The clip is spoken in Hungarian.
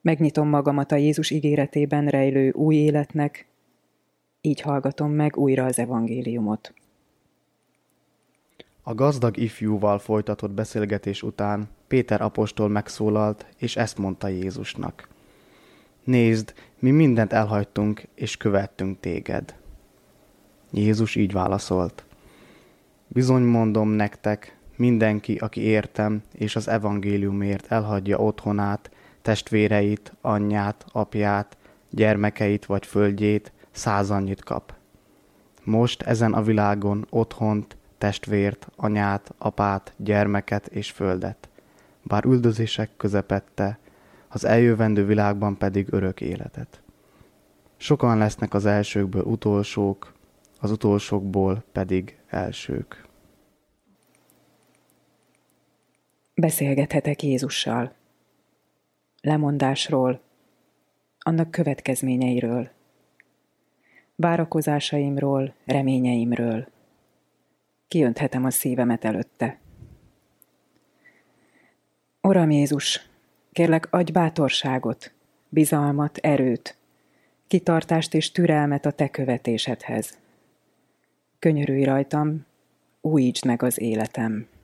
Megnyitom magamat a Jézus ígéretében rejlő új életnek, így hallgatom meg újra az evangéliumot. A gazdag ifjúval folytatott beszélgetés után Péter apostol megszólalt, és ezt mondta Jézusnak. Nézd, mi mindent elhagytunk, és követtünk téged. Jézus így válaszolt. Bizony mondom nektek, mindenki, aki értem, és az evangéliumért elhagyja otthonát, testvéreit, anyját, apját, gyermekeit vagy földjét, 100 annyit kap. Most ezen a világon otthont, testvért, anyát, apát, gyermeket és földet, bár üldözések közepette, az eljövendő világban pedig örök életet. Sokan lesznek az elsőkből utolsók, az utolsókból pedig elsők. Beszélgethetek Jézussal. Lemondásról, annak következményeiről, várakozásaimról, reményeimről. Kiönthetem a szívemet előtte. Uram Jézus, kérlek, adj bátorságot, bizalmat, erőt, kitartást és türelmet a te követésedhez. Könyörülj rajtam, újítsd meg az életem.